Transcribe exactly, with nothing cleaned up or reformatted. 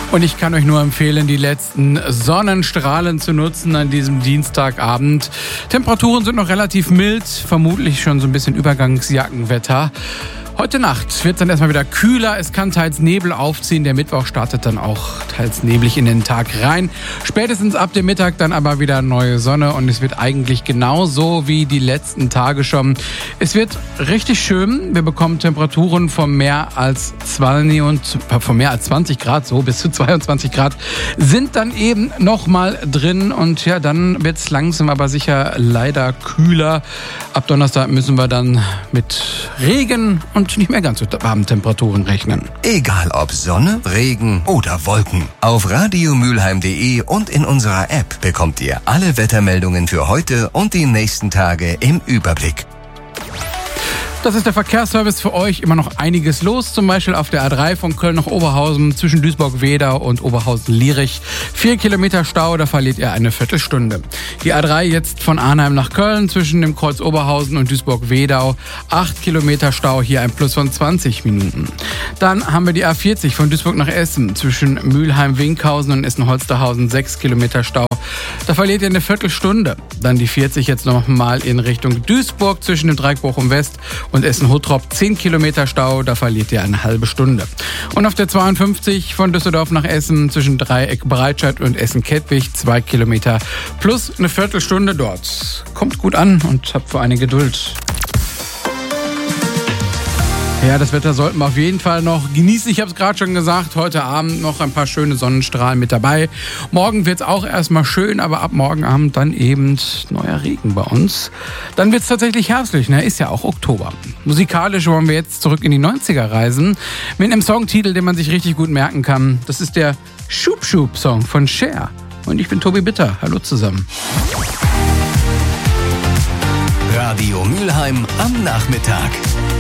Und ich kann euch nur empfehlen, die letzten Sonnenstrahlen zu nutzen an diesem Dienstagabend. Temperaturen sind noch relativ mild, vermutlich schon so ein bisschen Übergangsjackenwetter. Heute Nacht wird es dann erstmal wieder kühler. Es kann teils Nebel aufziehen. Der Mittwoch startet dann auch teils neblig in den Tag rein. Spätestens ab dem Mittag dann aber wieder neue Sonne. Und es wird eigentlich genauso wie die letzten Tage schon. Es wird richtig schön. Wir bekommen Temperaturen von mehr als zwanzig, und, von mehr als zwanzig Grad, so bis zu zweiundzwanzig Grad, sind dann eben nochmal drin. Und ja, dann wird es langsam aber sicher leider kühler. Ab Donnerstag müssen wir dann mit Regen und nicht mehr ganz so warmen Temperaturen rechnen. Egal ob Sonne, Regen oder Wolken. Auf radiomülheim punkt de und in unserer App bekommt ihr alle Wettermeldungen für heute und die nächsten Tage im Überblick. Das ist der Verkehrsservice für euch. Immer noch einiges los. Zum Beispiel auf der A drei von Köln nach Oberhausen zwischen Duisburg-Wedau und Oberhausen-Lierich. Vier Kilometer Stau, da verliert ihr eine Viertelstunde. Die A drei jetzt von Arnheim nach Köln zwischen dem Kreuz Oberhausen und Duisburg-Wedau. Acht Kilometer Stau, hier ein Plus von zwanzig Minuten. Dann haben wir die A vierzig von Duisburg nach Essen zwischen Mülheim-Winkhausen und Essen-Holsterhausen. Sechs Kilometer Stau. Da verliert ihr eine Viertelstunde. Dann die vierzig jetzt nochmal in Richtung Duisburg zwischen dem Dreieck Bochum-West und Essen-Hottrop. zehn Kilometer Stau, da verliert ihr eine halbe Stunde. Und auf der zweiundfünfzig von Düsseldorf nach Essen zwischen Dreieck Breitscheid und Essen-Kettwig. zwei Kilometer plus eine Viertelstunde dort. Kommt gut an und habt für eine Geduld. Ja, das Wetter sollten wir auf jeden Fall noch genießen. Ich habe es gerade schon gesagt, heute Abend noch ein paar schöne Sonnenstrahlen mit dabei. Morgen wird es auch erstmal schön, aber ab morgen Abend dann eben neuer Regen bei uns. Dann wird es tatsächlich herbstlich, ne? Ist ja auch Oktober. Musikalisch wollen wir jetzt zurück in die neunziger reisen mit einem Songtitel, den man sich richtig gut merken kann. Das ist der Schub Schub Song von Cher. Und ich bin Tobi Bitter. Hallo zusammen. Radio Mülheim am Nachmittag.